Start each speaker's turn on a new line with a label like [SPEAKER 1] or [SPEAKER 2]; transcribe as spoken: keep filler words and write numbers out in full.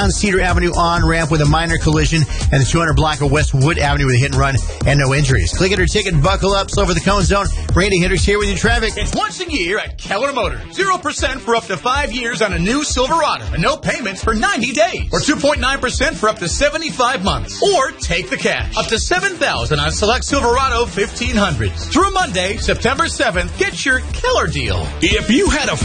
[SPEAKER 1] on Cedar Avenue on-ramp with a minor collision, and the two hundred block of Westwood Avenue with a hit and run and no injuries. Click it or ticket and buckle up. Slow for the Cone Zone. Randy Hendricks here with you, traffic.
[SPEAKER 2] It's once a year at Keller Motors. zero percent for up to five years on a new Silverado and no payments for ninety days. Or two point nine percent for up to seventy-five months. Or take the cash. Up to seven thousand dollars on select Silverado fifteen hundreds. Through Monday, September seventh, get your Keller deal.
[SPEAKER 3] If you had a